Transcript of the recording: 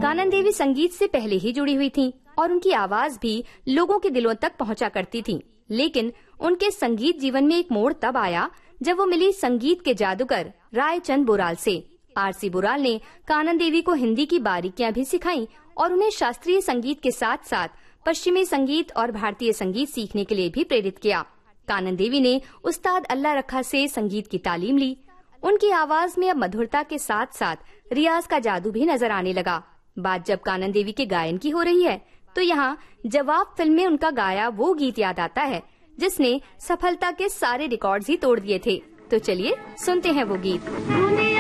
कानन देवी संगीत से पहले ही जुड़ी हुई थीं और उनकी आवाज भी लोगों के दिलों तक पहुंचा करती थी। लेकिन उनके संगीत जीवन में एक मोड़ तब आया जब वो मिली संगीत के जादूगर रायचंद बुराल से। आरसी बुराल ने कानन देवी को हिंदी की बारीकियां भी सिखाई और उन्हें शास्त्रीय संगीत के साथ साथ पश्चिमी संगीत और भारतीय संगीत सीखने के लिए भी प्रेरित किया। कानन देवी ने उस्ताद अल्लाह रखा से संगीत की तालीम ली। उनकी आवाज में अब मधुरता के साथ साथ रियाज का जादू भी नजर आने लगा। बात जब कानन देवी के गायन की हो रही है तो यहाँ जवाब फिल्म में उनका गाया वो गीत याद आता है जिसने सफलता के सारे रिकॉर्ड्स ही तोड़ दिए थे। तो चलिए सुनते हैं वो गीत।